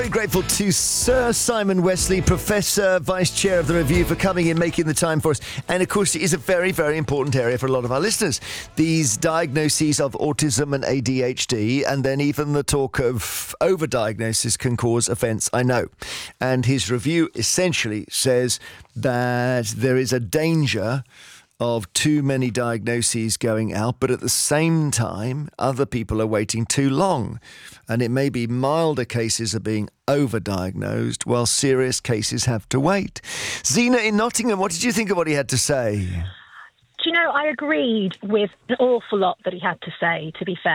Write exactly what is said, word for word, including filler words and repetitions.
Very grateful to Sir Simon Wesley, Professor, Vice Chair of the Review, for coming in, making the time for us. And of course, it is a very, very important area for a lot of our listeners. These diagnoses of autism and A D H D, and then even the talk of overdiagnosis can cause offence, I know. And his review essentially says that there is a danger of too many diagnoses going out, but at the same time, other people are waiting too long. And it may be milder cases are being overdiagnosed while serious cases have to wait. Zena in Nottingham, what did you think of what he had to say? Do you know, I agreed with an awful lot that he had to say, to be fair.